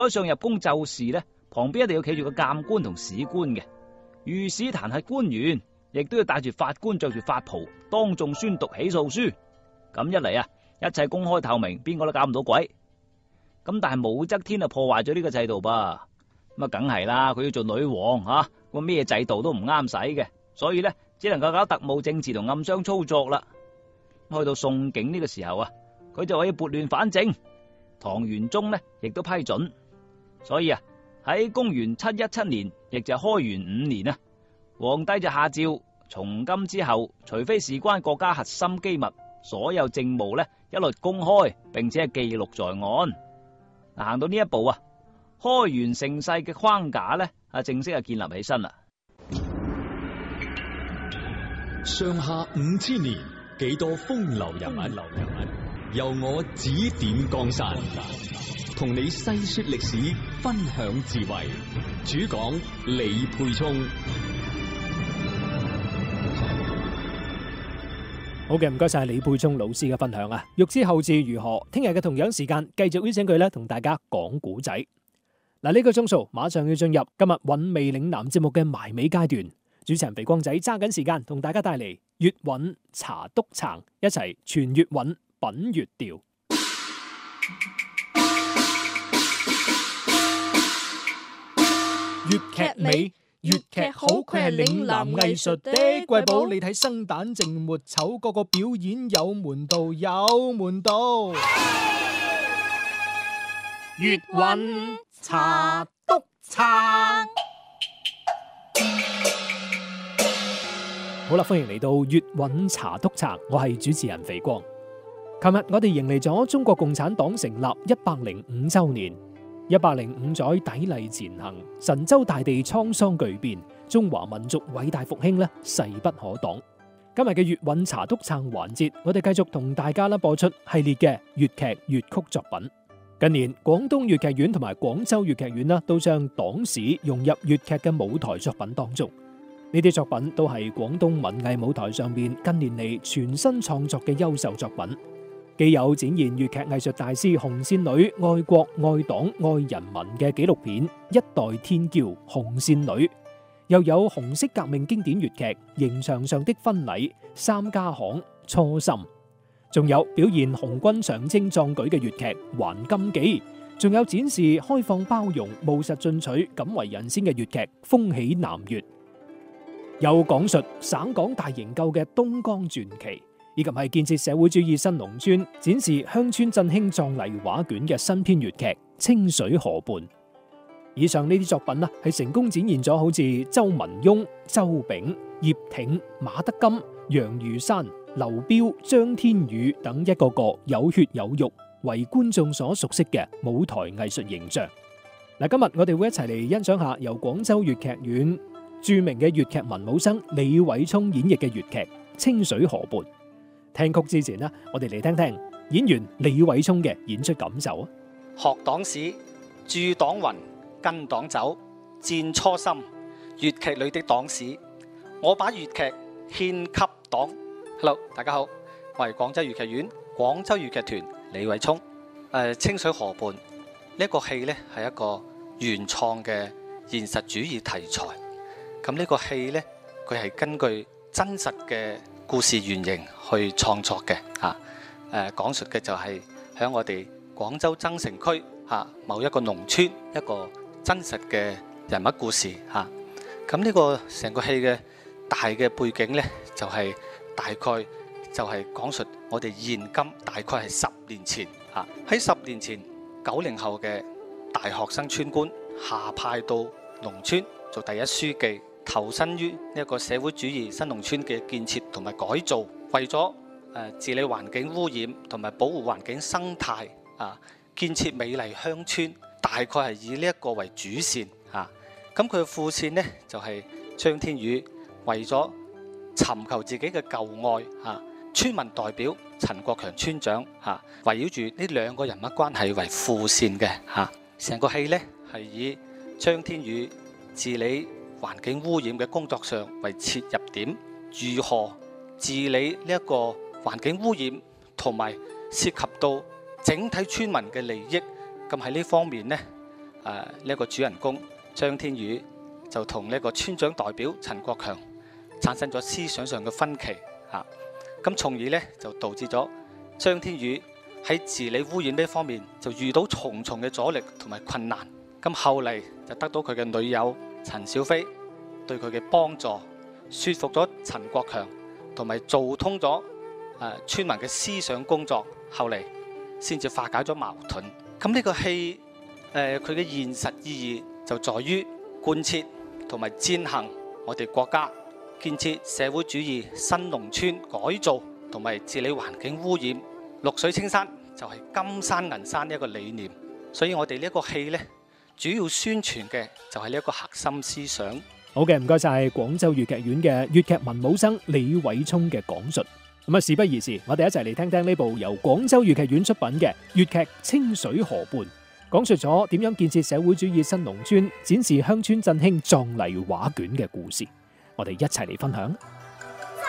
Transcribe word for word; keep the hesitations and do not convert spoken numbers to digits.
喺上入宮奏事呢，旁邊一定要企住個監官同史官嘅。御史彈劾官員亦都要帶住法官，着住法袍，當眾宣讀起訴書。咁一嚟啊，一切公開透明，邊個都搞唔到鬼。咁但係武則天啊，破壞咗呢個制度噃。咁啊，梗係啦，佢要做女王吓，個、啊、咩制度都唔啱使嘅，所以呢，只能夠搞特務政治同暗箱操作啦。去到宋景呢個時候啊，佢就可以撥亂反正。唐玄宗呢亦都批准，所以啊喺公元七一七年，亦就係開元五年啊，皇帝就下詔，從今之後，除非事關國家核心機密，所有政務呢一律公開，並且係記錄在案。嗱，行到呢一步啊，開元盛世嘅框架呢啊正式係建立起身啦。 上下五千年，幾多風流人物，流人物由我指點江山，同你細說歷史，分享智慧。主講李沛聰。 好嘅，唔該晒李沛聰老師嘅分享啊！欲知後事如何，聽日嘅同樣時間繼續邀請佢咧同大家講古仔。嗱，呢個鐘數馬上要進入今日韻味嶺南節目嘅埋尾階段。主持人肥光仔揸緊時間同大家帶嚟粵韻茶篤撐，一齊傳粵韻品粵調。粵劇美，粵劇好，佢係嶺南藝術的瑰寶。你睇生旦淨末丑，個個表演有門道，有門道。粵韻茶篤撐。好啦，歡迎嚟到粵韻茶篤撐，我係主持人肥光。琴日我哋迎嚟咗中國共產黨成立一百零五周年，一百零五載砥礪前行，神州大地滄桑巨變，中華民族偉大復興呢勢不可擋。今日嘅粵韻茶篤撐環節，我哋繼續同大家啦播出系列嘅粵劇粵曲作品。近年廣東粵劇院同埋廣州粵劇院啦，都將黨史融入粵劇嘅舞台作品當中。呢啲作品都係廣東文藝舞台上邊近年嚟全新創作嘅優秀作品，既有展現粵劇藝術大師紅線女愛國愛黨愛人民嘅紀錄片《一代天驕紅線女》，又有紅色革命經典粵劇《刑場上的婚禮》、《三家巷》、《初心》，仲有表現紅軍長征壯舉嘅粵劇《還金記》，仲有展示開放包容、務實進取、敢為人先嘅粵劇《風起南粵》。有講述省港大營救嘅東江傳奇，以及係建設社會主義新農村、展示鄉村振興壯麗畫卷嘅新編粵劇《清水河畔》。以上呢啲作品啦，係成功展現咗好似周文雍、周炳、葉挺、馬德金、楊如山、劉彪、張天宇等一個個有血有肉、為觀眾所熟悉嘅舞台藝術形象。嗱，今日我哋會一齊嚟欣賞下由廣州粵劇院著名嘅粵劇文武生李偉聰演繹嘅粵劇《清水河畔》。聽曲之前呢，我哋嚟聽聽演員李偉聰嘅演出感受啊！ 學黨史，駐黨魂，跟黨走，戰初心，粵劇裏的黨史。我把粵劇獻給黨。Hello， 大家好，我係廣州粵劇院廣州粵劇團李偉聰。誒、呃，《清水河畔》呢、這個戲呢，係一個原創嘅現實主義題材。咁呢個戲呢，佢係根據真實嘅故事原型去創作嘅，嚇、啊，誒、呃、講述嘅就係喺我哋廣州增城區嚇、啊、某一個農村一個真實嘅人物故事嚇。咁、啊、呢個成個戲嘅大嘅背景呢，就係、是、大概就係講述我哋現今大概係十年前嚇，喺、啊、十年前九零後嘅大學生村官下派到農村做第一書記。投身於呢一個社會主義新農村嘅建設同埋改造，為咗誒治理環境污染同埋保護環境生態啊，建設美麗鄉村，大概係以呢一個為主線啊。咁佢嘅副線呢，就係、是、張天宇為咗尋求自己嘅舊愛啊，村民代表陳國強村長啊，圍繞住呢兩個人物關係為副線嘅嚇。成、啊、個戲呢，係以張天宇治理環境污染嘅工作上為切入點，如何治理呢一個環境污染，同埋涉及到整體村民嘅利益，咁喺呢方面呢， 呢一個主人公張天宇就同呢一個村長代表陳國強產生咗思想上嘅分歧嚇，咁從而咧就導致咗張天宇喺治理污染呢方面就遇到重重嘅阻力同埋困難。咁後嚟就得到佢嘅女友陳小飛對佢嘅幫助，說服咗陳國強，同埋做通咗誒村民嘅思想工作，後嚟先至化解咗矛盾。咁呢個戲誒佢嘅現實意義就在於貫徹同埋踐行我哋國家建設社會主義新農村改造同埋治理環境污染綠水青山，就係金山銀山呢一個理念。所以我哋呢一個戲呢，主要宣傳嘅就係呢一個核心思想。 好嘅，唔該晒廣州粵劇院嘅粵劇文武生李偉聰嘅講述。咁啊，事不宜遲，我哋一齊嚟聽聽呢部由廣州粵劇院出品嘅粵劇《清水河畔》，講述咗點樣建設社會主義新農村，展示鄉村振興壯麗畫卷嘅故事。我哋一齊嚟分享。